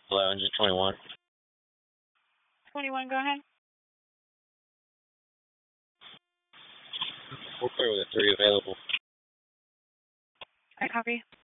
Hello, engine 21. 21, go ahead. We're clear with a 3 available. I copy.